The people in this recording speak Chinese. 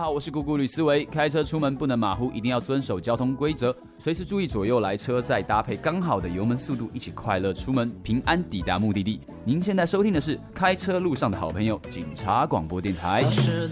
好，我是咕咕吕思维。开车出门不能马虎，一定要遵守交通规则，随时注意左右来车，再搭配刚好的油门速度，一起快乐出门，平安抵达目的地。您现在收听的是开车路上的好朋友——警察广播电台。